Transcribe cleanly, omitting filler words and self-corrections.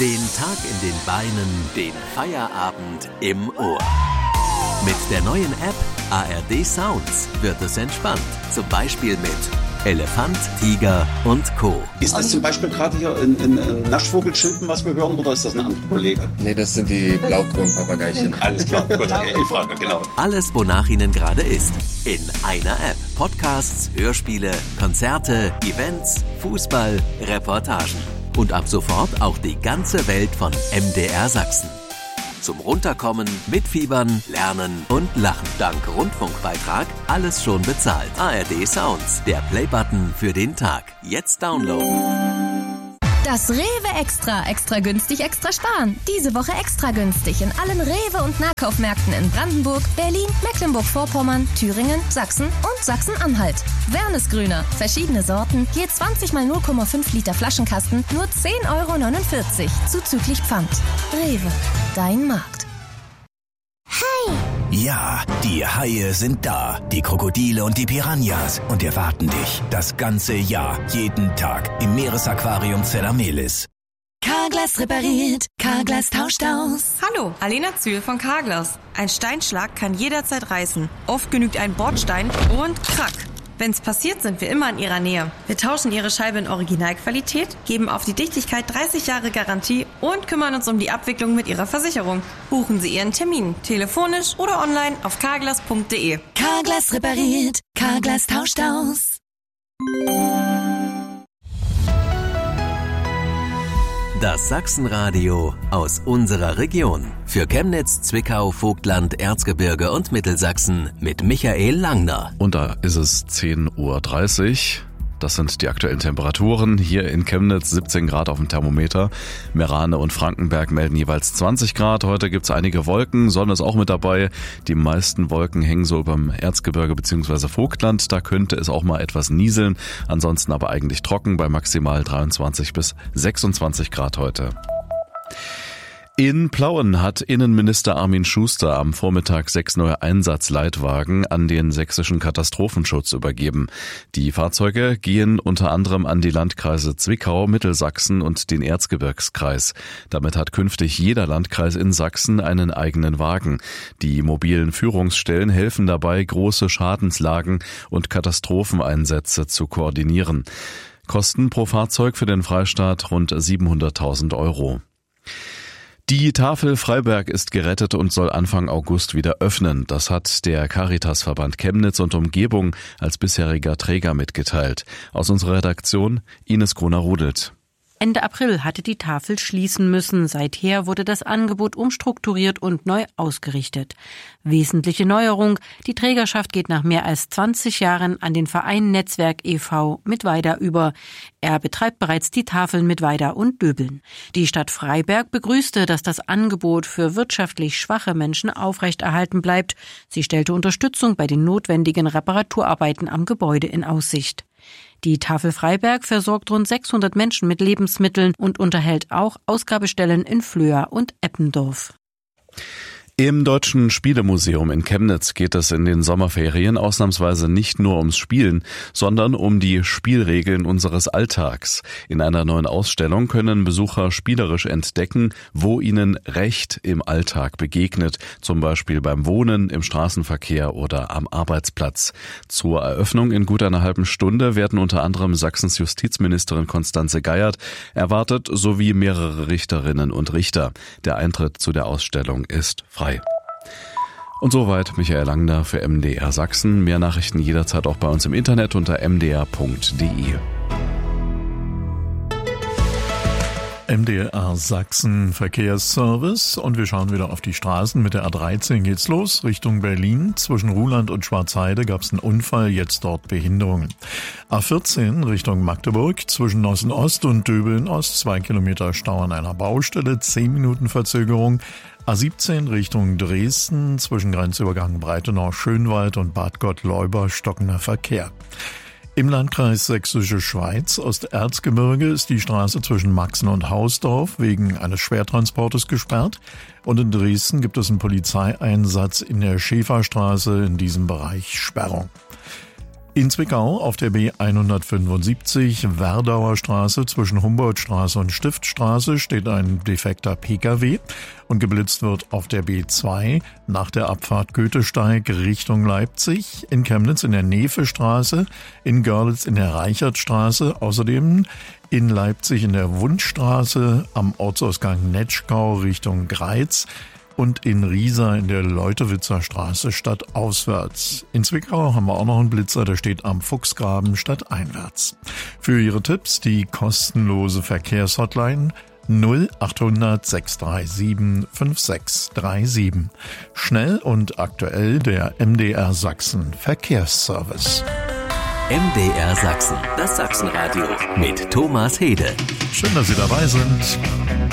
Den Tag in den Beinen, den Feierabend im Ohr. Mit der neuen App ARD Sounds wird es entspannt. Zum Beispiel mit Elefant, Tiger und Co. Ist das zum Beispiel gerade hier in Naschvogelschilpen, was wir hören, oder ist das ein anderer Kollege? Nee, das sind die Blaugrün-Papageichen. Alles klar, gut, ich frage, genau. Alles, wonach Ihnen gerade ist. In einer App. Podcasts, Hörspiele, Konzerte, Events, Fußball, Reportagen. Und ab sofort auch die ganze Welt von MDR Sachsen. Zum Runterkommen, mitfiebern, lernen und lachen. Dank Rundfunkbeitrag alles schon bezahlt. ARD Sounds, der Playbutton für den Tag. Jetzt downloaden. Das Rewe Extra günstig, extra sparen. Diese Woche extra günstig in allen Rewe- und Nahkaufmärkten in Brandenburg, Berlin, Mecklenburg-Vorpommern, Thüringen, Sachsen und Sachsen-Anhalt. Wernesgrüner, verschiedene Sorten, je 20 mal 0,5 Liter Flaschenkasten, nur 10,49 € zuzüglich Pfand. Rewe, dein Markt. Hey! Ja, die Haie sind da, die Krokodile und die Piranhas und erwarten dich das ganze Jahr, jeden Tag im Meeresaquarium Zellamelis. Carglass repariert, Carglass tauscht aus. Hallo, Alena Zühl von Carglass. Ein Steinschlag kann jederzeit reißen. Oft genügt ein Bordstein und krack. Wenn's passiert, sind wir immer in Ihrer Nähe. Wir tauschen Ihre Scheibe in Originalqualität, geben auf die Dichtigkeit 30 Jahre Garantie und kümmern uns um die Abwicklung mit Ihrer Versicherung. Buchen Sie Ihren Termin, telefonisch oder online auf carglass.de. Carglass repariert, Carglass tauscht aus. Das Sachsenradio aus unserer Region. Für Chemnitz, Zwickau, Vogtland, Erzgebirge und Mittelsachsen mit Michael Langner. Und da ist es 10:30 Uhr. Das sind die aktuellen Temperaturen. Hier in Chemnitz 17 Grad auf dem Thermometer. Merane und Frankenberg melden jeweils 20 Grad. Heute gibt es einige Wolken. Sonne ist auch mit dabei. Die meisten Wolken hängen so beim Erzgebirge bzw. Vogtland. Da könnte es auch mal etwas nieseln. Ansonsten aber eigentlich trocken bei maximal 23 bis 26 Grad heute. In Plauen hat Innenminister Armin Schuster am Vormittag 6 neue Einsatzleitwagen an den sächsischen Katastrophenschutz übergeben. Die Fahrzeuge gehen unter anderem an die Landkreise Zwickau, Mittelsachsen und den Erzgebirgskreis. Damit hat künftig jeder Landkreis in Sachsen einen eigenen Wagen. Die mobilen Führungsstellen helfen dabei, große Schadenslagen und Katastropheneinsätze zu koordinieren. Kosten pro Fahrzeug für den Freistaat rund 700.000 €. Die Tafel Freiberg ist gerettet und soll Anfang August wieder öffnen. Das hat der Caritasverband Chemnitz und Umgebung als bisheriger Träger mitgeteilt. Aus unserer Redaktion Ines Gruner-Rudelt. Ende April hatte die Tafel schließen müssen. Seither wurde das Angebot umstrukturiert und neu ausgerichtet. Wesentliche Neuerung: Die Trägerschaft geht nach mehr als 20 Jahren an den Verein Netzwerk e.V. Mittweida über. Er betreibt bereits die Tafeln Mittweida und Döbeln. Die Stadt Freiberg begrüßte, dass das Angebot für wirtschaftlich schwache Menschen aufrechterhalten bleibt. Sie stellte Unterstützung bei den notwendigen Reparaturarbeiten am Gebäude in Aussicht. Die Tafel Freiberg versorgt rund 600 Menschen mit Lebensmitteln und unterhält auch Ausgabestellen in Flöa und Eppendorf. Im Deutschen Spielemuseum in Chemnitz geht es in den Sommerferien ausnahmsweise nicht nur ums Spielen, sondern um die Spielregeln unseres Alltags. In einer neuen Ausstellung können Besucher spielerisch entdecken, wo ihnen Recht im Alltag begegnet, zum Beispiel beim Wohnen, im Straßenverkehr oder am Arbeitsplatz. Zur Eröffnung in gut einer halben Stunde werden unter anderem Sachsens Justizministerin Constanze Geiert erwartet, sowie mehrere Richterinnen und Richter. Der Eintritt zu der Ausstellung ist frei. Und soweit Michael Langner für MDR Sachsen. Mehr Nachrichten jederzeit auch bei uns im Internet unter mdr.de. MDR Sachsen Verkehrsservice und wir schauen wieder auf die Straßen. Mit der A13 geht's los, Richtung Berlin. Zwischen Ruhland und Schwarzheide gab's einen Unfall, jetzt dort Behinderungen. A14 Richtung Magdeburg, zwischen Nossen Ost und Döbeln Ost, 2 Kilometer Stau an einer Baustelle, 10 Minuten Verzögerung. A17 Richtung Dresden, zwischen Grenzübergang Breitenau-Schönwald und Bad Gottleuba stockender Verkehr. Im Landkreis Sächsische Schweiz Osterzgebirge ist die Straße zwischen Maxen und Hausdorf wegen eines Schwertransportes gesperrt. Und in Dresden gibt es einen Polizeieinsatz in der Schäferstraße, in diesem Bereich Sperrung. In Zwickau auf der B175 Werdauer Straße zwischen Humboldtstraße und Stiftstraße steht ein defekter Pkw und geblitzt wird auf der B2 nach der Abfahrt Goethesteig Richtung Leipzig, in Chemnitz in der Nevestraße, in Görlitz in der Reichertstraße, außerdem in Leipzig in der Wundstraße am Ortsausgang Netschkau Richtung Greiz und in Riesa in der Leutewitzer Straße stadtauswärts. In Zwickau haben wir auch noch einen Blitzer, der steht am Fuchsgraben stadteinwärts. Für Ihre Tipps die kostenlose Verkehrshotline 0800 637 5637. Schnell und aktuell der MDR Sachsen Verkehrsservice. MDR Sachsen, das Sachsenradio mit Thomas Hede. Schön, dass Sie dabei sind.